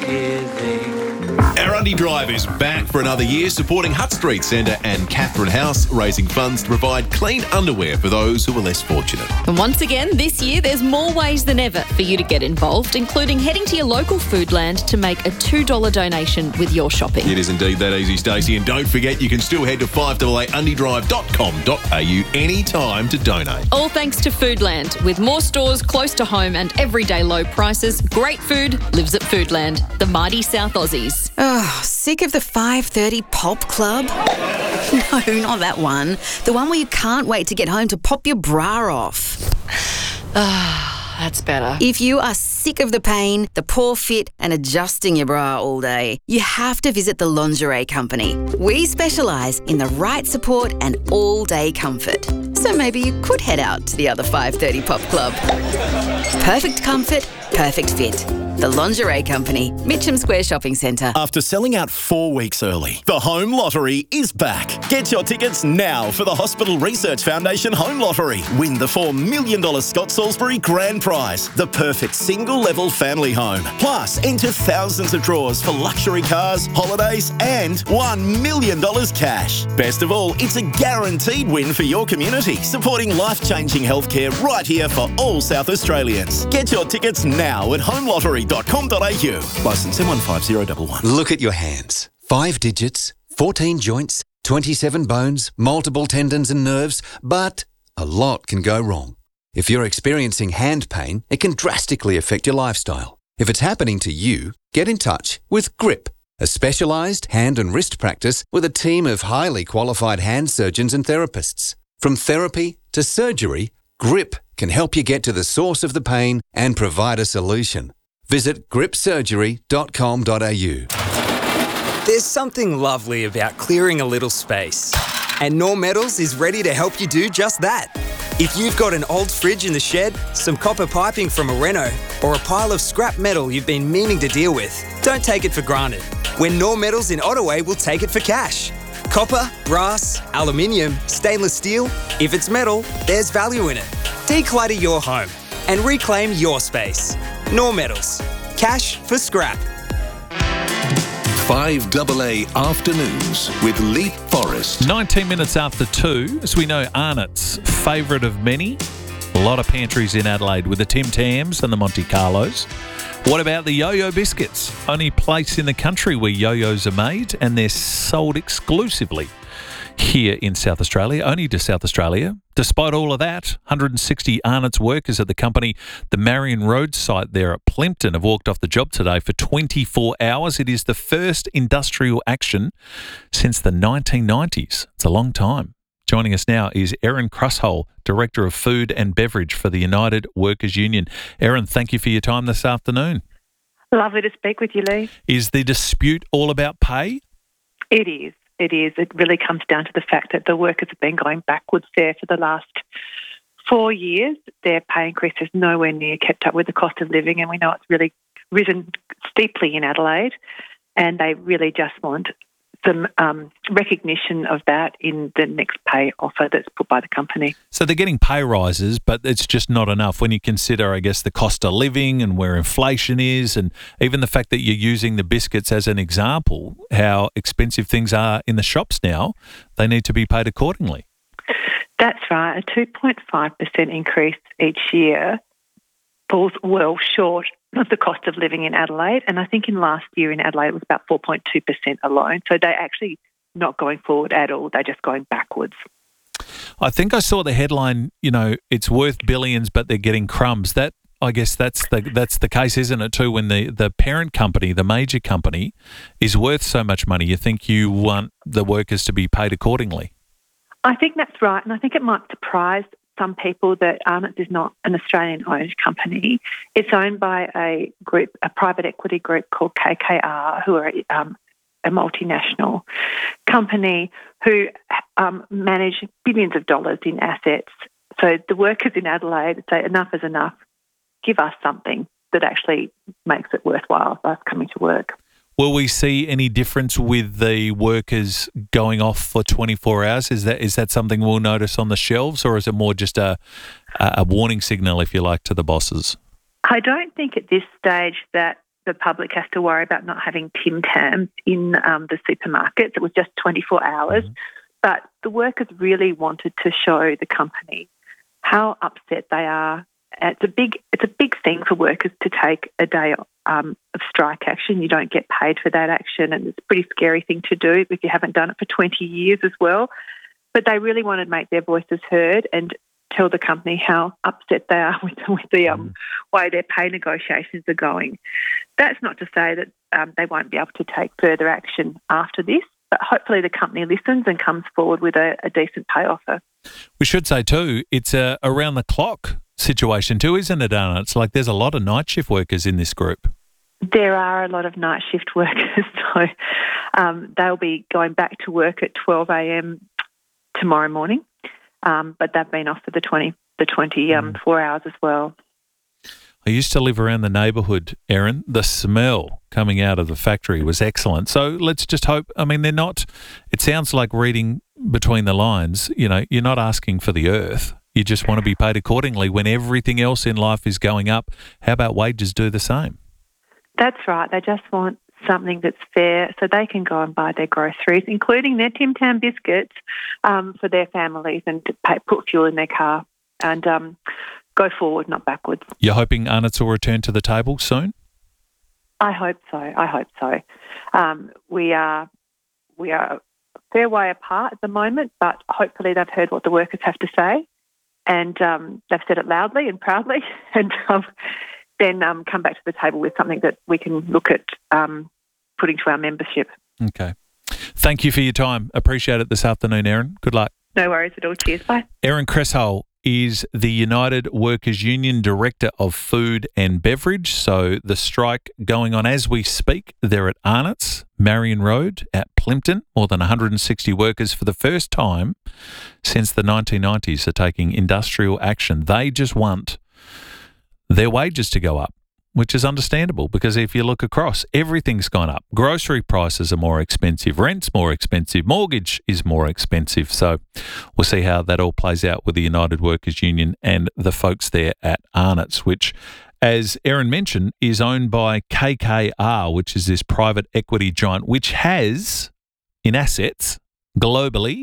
Our Undy Drive is back for another year, supporting Hutt Street Centre and Catherine House, raising funds to provide clean underwear for those who are less fortunate. And once again, this year, there's more ways than ever for you to get involved, including heading to your local Foodland to make a $2 donation with your shopping. It is indeed that easy, Stacey. And don't forget, you can still head to 588undydrive.com.au anytime to donate. All thanks to Foodland. With more stores close to home and everyday low prices, great food lives at Foodland, the mighty South Aussies. Oh, sick of the 5:30 pop club? No, not that one. The one where you can't wait to get home to pop your bra off. That's better. If you are sick of the pain, the poor fit and adjusting your bra all day, you have to visit the Lingerie Company. We specialise in the right support and all-day comfort. So maybe you could head out to the other 5:30 pop club. Perfect comfort, perfect fit. The Lingerie Company, Mitcham Square Shopping Centre. After selling out 4 weeks early, the Home Lottery is back. Get your tickets now for the Hospital Research Foundation Home Lottery. Win the $4 million Scott Salisbury Grand Prize, the perfect single-level family home. Plus, enter thousands of draws for luxury cars, holidays and $1 million cash. Best of all, it's a guaranteed win for your community, supporting life-changing healthcare right here for all South Australians. Get your tickets now at homelottery.com.au. Licence M15011. Look at your hands. 5 digits, 14 joints, 27 bones, multiple tendons and nerves, but a lot can go wrong. If you're experiencing hand pain, it can drastically affect your lifestyle. If it's happening to you, get in touch with GRIP, a specialised hand and wrist practice with a team of highly qualified hand surgeons and therapists. From therapy to surgery, GRIP can help you get to the source of the pain and provide a solution. Visit gripsurgery.com.au. There's something lovely about clearing a little space. And Norm Metals is ready to help you do just that. If you've got an old fridge in the shed, some copper piping from a reno, or a pile of scrap metal you've been meaning to deal with, don't take it for granted. When Norm Metals in Ottaway will take it for cash. Copper, brass, aluminium, stainless steel, if it's metal, there's value in it. Declutter your home and reclaim your space. Norm Metals. Cash for scrap. 5AA Afternoons with Leap Forest. 19 minutes after 2, as we know, Arnott's, favourite of many. A lot of pantries in Adelaide with the Tim Tams and the Monte Carlos. What about the Yo-Yo biscuits? Only place in the country where yo-yos are made, and they're sold exclusively here in South Australia, only to South Australia. Despite all of that, 160 Arnott's workers at the company, the Marion Road site there at Plympton, have walked off the job today for 24 hours. It is the first industrial action since the 1990s. It's a long time. Joining us now is Erin Crusshole, Director of Food and Beverage for the United Workers Union. Erin, thank you for your time this afternoon. Lovely to speak with you, Lee. Is the dispute all about pay? It is. It is. It really comes down to the fact that the workers have been going backwards there for the last 4 years. Their pay increase is nowhere near kept up with the cost of living, and we know it's really risen steeply in Adelaide, and they really just want some recognition of that in the next pay offer that's put by the company. So they're getting pay rises, but it's just not enough when you consider, I guess, the cost of living and where inflation is, and even the fact that you're using the biscuits as an example, how expensive things are in the shops now. They need to be paid accordingly. That's right. A 2.5% increase each year falls well short of the cost of living in Adelaide. And I think in last year in Adelaide it was about 4.2% alone. So they're actually not going forward at all. They're just going backwards. I think I saw the headline, it's worth billions, but they're getting crumbs. That, I guess that's the case, isn't it, too, when the parent company, the major company, is worth so much money. You think you want the workers to be paid accordingly. I think that's right. And I think it might surprise some people that Arnott's is not an Australian-owned company. It's owned by a private equity group called KKR, who are a multinational company who manage billions of dollars in assets. So the workers in Adelaide say enough is enough. Give us something that actually makes it worthwhile for us coming to work. Will we see any difference with the workers going off for 24 hours? Is that something we'll notice on the shelves, or is it more just a warning signal, if you like, to the bosses? I don't think at this stage that the public has to worry about not having Tim Tams in the supermarkets. It was just 24 hours. But the workers really wanted to show the company how upset they are. It's a big thing for workers to take a day of strike action. You don't get paid for that action, and it's a pretty scary thing to do if you haven't done it for 20 years as well. But they really wanted to make their voices heard and tell the company how upset they are with the way their pay negotiations are going. That's not to say that they won't be able to take further action after this, but hopefully the company listens and comes forward with a decent pay offer. We should say too, it's a around-the-clock situation too, isn't it, Anna? It's like there's a lot of night shift workers in this group. There are a lot of night shift workers, so they'll be going back to work at 12 a.m. tomorrow morning, but they've been off for the 24 hours as well. I used to live around the neighbourhood, Erin. The smell coming out of the factory was excellent. So let's just hope, I mean, they're not, it sounds like reading between the lines, you know, you're not asking for the earth. You just want to be paid accordingly when everything else in life is going up. How about wages do the same? That's right. They just want something that's fair so they can go and buy their groceries, including their Tim Tam biscuits for their families, and to put fuel in their car and go forward, not backwards. You're hoping Arnott's will return to the table soon? I hope so. We are a fair way apart at the moment, but hopefully they've heard what the workers have to say, and they've said it loudly and proudly, and then come back to the table with something that we can look at putting to our membership. Okay. Thank you for your time. Appreciate it this afternoon, Erin. Good luck. No worries at all. Cheers. Bye. Erin Cresswell is the United Workers Union Director of Food and Beverage. So the strike going on as we speak. They're at Arnott's, Marion Road at Plympton. More than 160 workers for the first time since the 1990s are taking industrial action. They just want their wages to go up, which is understandable because if you look across, everything's gone up. Grocery prices are more expensive, rent's more expensive, mortgage is more expensive. So we'll see how that all plays out with the United Workers Union and the folks there at Arnott's, which, as Erin mentioned, is owned by KKR, which is this private equity giant, which has, in assets, globally,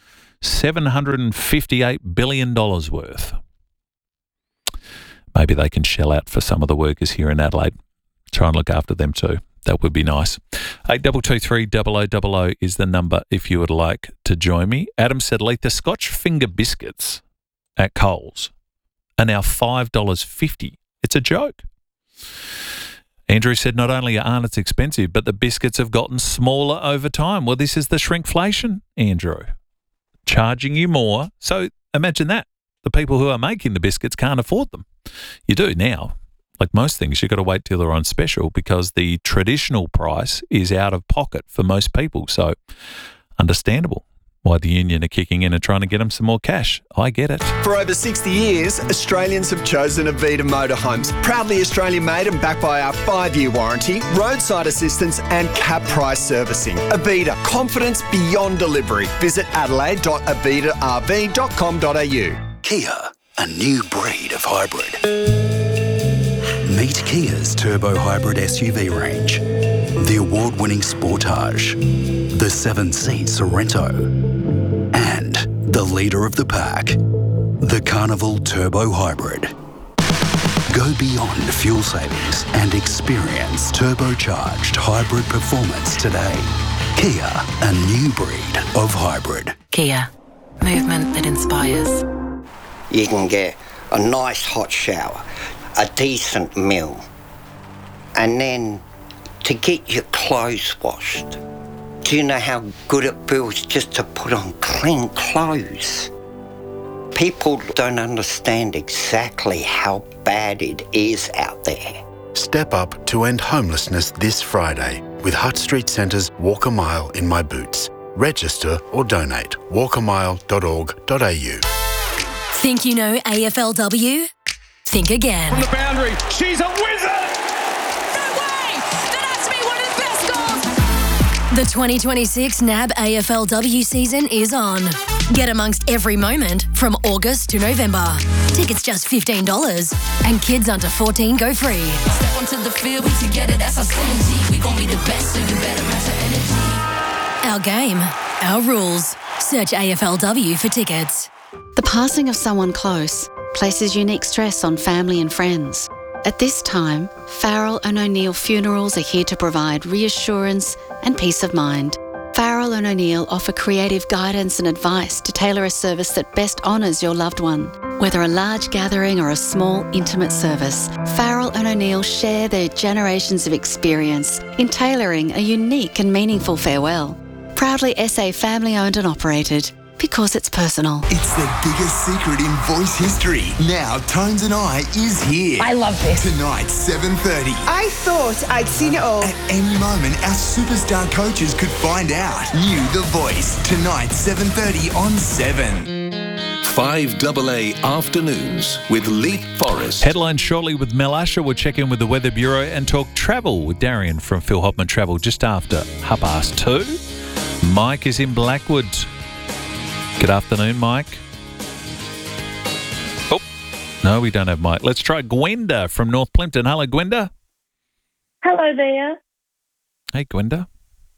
$758 billion worth. Maybe they can shell out for some of the workers here in Adelaide. Try and look after them too. That would be nice. 8223 0000 is the number if you would like to join me. Adam said, Leith, the Scotch finger biscuits at Coles are now $5.50. It's a joke. Andrew said, not only are Arnott's expensive, but the biscuits have gotten smaller over time. Well, this is the shrinkflation, Andrew. Charging you more. So imagine that. The people who are making the biscuits can't afford them. You do now. Like most things, you've got to wait till they're on special because the traditional price is out of pocket for most people. So understandable why the union are kicking in and trying to get them some more cash. I get it. For over 60 years, Australians have chosen Avita Motorhomes. Proudly Australian made and backed by our 5-year warranty, roadside assistance and cap price servicing. Avita, confidence beyond delivery. Visit adelaide.avitarv.com.au. Kia, a new breed of hybrid. Meet Kia's turbo hybrid SUV range. The award-winning Sportage, the 7-seat Sorento, and the leader of the pack, the Carnival Turbo Hybrid. Go beyond fuel savings and experience turbocharged hybrid performance today. Kia, a new breed of hybrid. Kia, movement that inspires. You can get a nice hot shower, a decent meal, and then to get your clothes washed. Do you know how good it feels just to put on clean clothes? People don't understand exactly how bad it is out there. Step up to end homelessness this Friday with Hutt Street Centre's Walk a Mile in My Boots. Register or donate. walkamile.org.au. Think you know AFLW? Think again. From the boundary, she's a wizard! No way! That has to be one of the best goals! The 2026 NAB AFLW season is on. Get amongst every moment from August to November. Tickets just $15. And kids under 14 go free. Step onto the field, we together, that's our synergy. We gon' be the best, so you better match our energy. Our game, our rules. Search AFLW for tickets. The passing of someone close places unique stress on family and friends. At this time, Farrell and O'Neill Funerals are here to provide reassurance and peace of mind. Farrell and O'Neill offer creative guidance and advice to tailor a service that best honours your loved one. Whether a large gathering or a small, intimate service, Farrell and O'Neill share their generations of experience in tailoring a unique and meaningful farewell. Proudly SA family-owned and operated, because it's personal. It's the biggest secret in voice history. Now, Tones and I is here. I love this. Tonight, 7:30. I thought I'd seen it all. At any moment, our superstar coaches could find out. New The Voice. Tonight, 7:30 on 7. 5AA Afternoons with Leith Forrest. Headlines shortly with Mel Usher. We'll check in with the Weather Bureau and talk travel with Darian from Phil Hopman Travel just after 2:30. Mike is in Blackwood. Good afternoon, Mike. Oh, no, we don't have Mike. Let's try Gwenda from North Plympton. Hello, Gwenda. Hello there. Hey, Gwenda.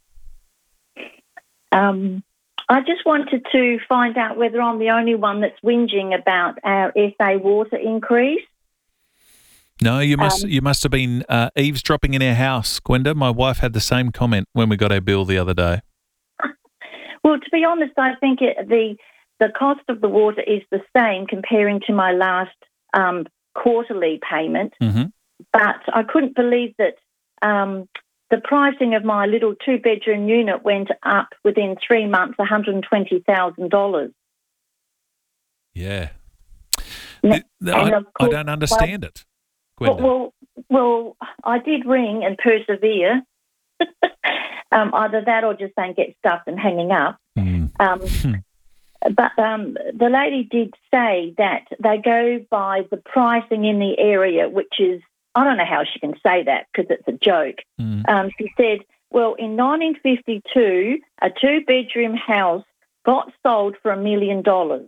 I just wanted to find out whether I'm the only one that's whinging about our SA water increase. No, you must have been eavesdropping in our house, Gwenda. My wife had the same comment when we got our bill the other day. Well, to be honest, I think the cost of the water is the same comparing to my last quarterly payment. Mm-hmm. But I couldn't believe that the pricing of my little two-bedroom unit went up within 3 months, $120,000. Yeah. I don't understand it, Gwenda. Well, I did ring and persevere. Either that or just saying get stuffed and hanging up. But the lady did say that they go by the pricing in the area, which is, I don't know how she can say that because it's a joke. She said, well, in 1952, a two-bedroom house got sold for $1 million.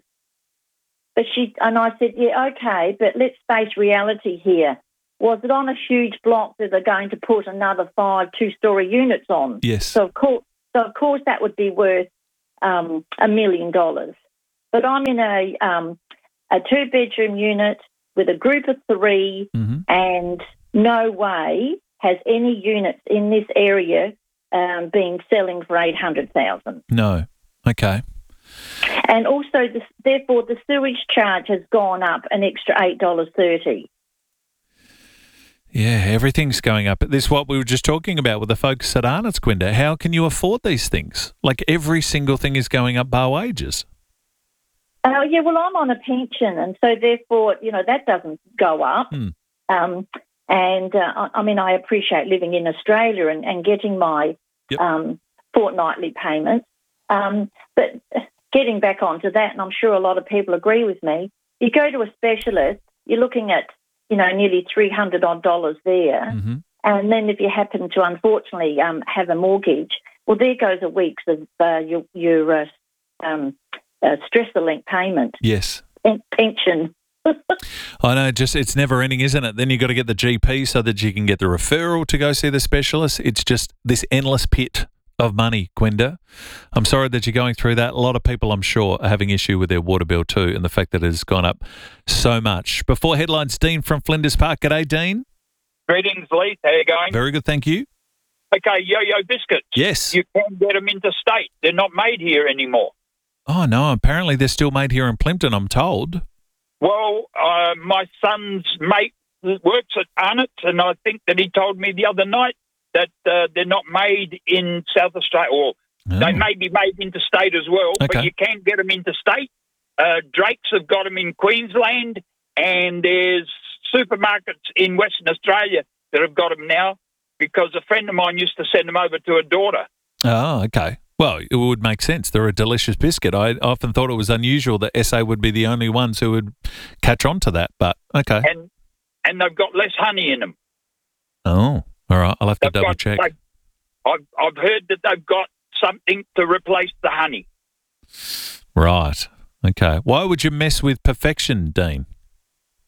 And I said, yeah, okay, but let's face reality here. Was it on a huge block that they're going to put another 5 two-storey units on? Yes. So of course that would be worth $1 million. But I'm in a two-bedroom unit with a group of 3, and no way has any units in this area been selling for $800,000. No. Okay. And also, therefore, the sewage charge has gone up an extra $8.30. Yeah, everything's going up. This is what we were just talking about with the folks at Arnott's, Gwenda. How can you afford these things? Like every single thing is going up bar wages. Yeah, well, I'm on a pension, and so therefore, that doesn't go up. I mean, I appreciate living in Australia and getting my fortnightly payments. But getting back onto that, and I'm sure a lot of people agree with me, you go to a specialist, you're looking at nearly $300 there. And then if you happen to, unfortunately, have a mortgage, well, there goes a week's of your stressor-linked payment. Yes. Pension. I know, it's never ending, isn't it? Then you've got to get the GP so that you can get the referral to go see the specialist. It's just this endless pit of money, Gwenda. I'm sorry that you're going through that. A lot of people, I'm sure, are having issue with their water bill too, and the fact that it has gone up so much. Before headlines, Dean from Flinders Park. G'day, Dean. Greetings, Leith. How you going? Very good, thank you. Okay, Yo-Yo biscuits. Yes. You can get them interstate. They're not made here anymore. Oh, no, apparently they're still made here in Plympton, I'm told. Well, my son's mate works at Arnott's, and I think that he told me the other night that they're not made in South Australia, or they may be made interstate as well, but you can get them interstate. Drake's have got them in Queensland, and there's supermarkets in Western Australia that have got them now, because a friend of mine used to send them over to her daughter. Oh, okay. Well, it would make sense. They're a delicious biscuit. I often thought it was unusual that SA would be the only ones who would catch on to that, but okay. And they've got less honey in them. Oh, all right. I'll have to double check. I've heard that they've got something to replace the honey. Right. Okay. Why would you mess with perfection, Dean?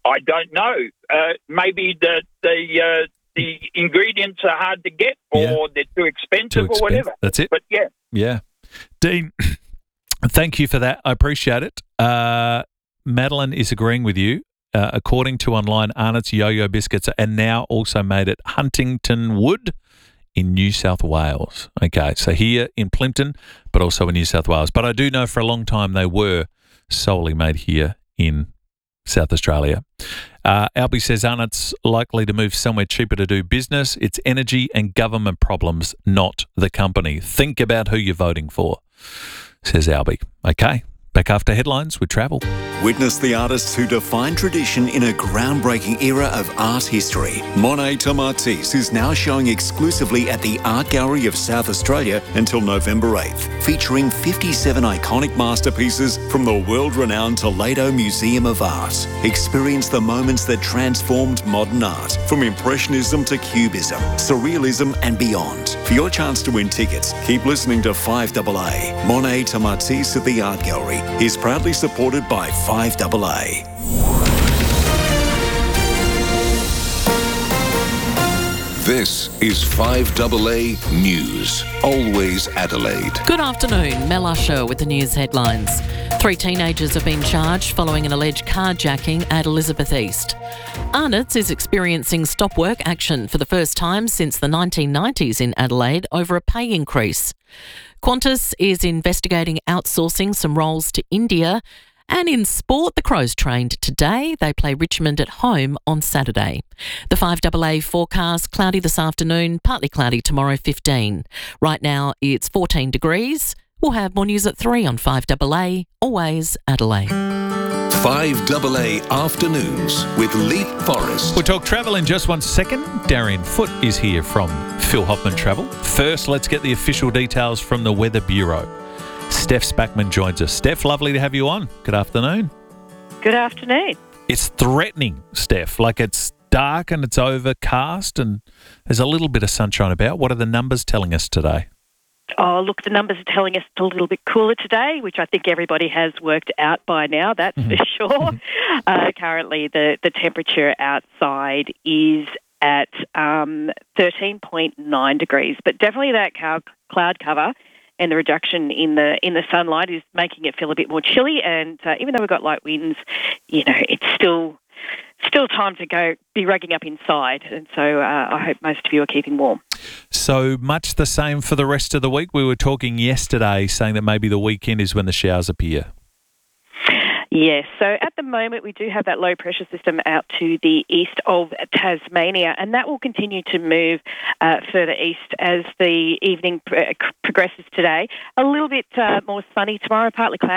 I don't know. Maybe the ingredients are hard to get, or they're too expensive, or whatever. That's it. But yeah. Yeah. Dean, thank you for that. I appreciate it. Madeline is agreeing with you. According to online, Arnott's Yo-Yo biscuits are now also made at Huntington Wood in New South Wales. Okay, so here in Plympton, but also in New South Wales. But I do know for a long time they were solely made here in South Australia. Albie says Arnott's likely to move somewhere cheaper to do business. It's energy and government problems, not the company. Think about who you're voting for, says Albie. Okay. Back after headlines with travel. Witness the artists who define tradition in a groundbreaking era of art history. Monet Tomatis is now showing exclusively at the Art Gallery of South Australia until November 8th, featuring 57 iconic masterpieces from the world-renowned Toledo Museum of Art. Experience the moments that transformed modern art, from Impressionism to Cubism, Surrealism and beyond. For your chance to win tickets, keep listening to 5AA. Monet Tomatis at the Art Gallery is proudly supported by 5AA. This is 5AA News. Always Adelaide. Good afternoon. Mel Usher with the news headlines. 3 teenagers have been charged following an alleged carjacking at Elizabeth East. Arnott's is experiencing stop work action for the first time since the 1990s in Adelaide over a pay increase. Qantas is investigating outsourcing some roles to India. And in sport, the Crows trained today. They play Richmond at home on Saturday. The 5AA forecast, cloudy this afternoon, partly cloudy tomorrow, 15. Right now it's 14 degrees. We'll have more news at 3 on 5AA, always Adelaide. 5AA Afternoons with Leith Forrest. We'll talk travel in just 1 second. Darian Foote is here from Phil Hoffman Travel. First, let's get the official details from the Weather Bureau. Steph Spackman joins us. Steph, lovely to have you on. Good afternoon. Good afternoon. It's threatening, Steph. Like it's dark and it's overcast and there's a little bit of sunshine about. What are the numbers telling us today? Oh, look, the numbers are telling us it's a little bit cooler today, which I think everybody has worked out by now, that's for sure. Currently, the temperature outside is at 13.9 degrees, but definitely that cloud cover and the reduction in the sunlight is making it feel a bit more chilly. And even though we've got light winds, you know, it's still time to be rugging up inside. And so I hope most of you are keeping warm. So much the same for the rest of the week. We were talking yesterday saying that maybe the weekend is when the showers appear. Yes, so at the moment we do have that low pressure system out to the east of Tasmania, and that will continue to move further east as the evening progresses today. A little bit more sunny tomorrow, partly cloudy.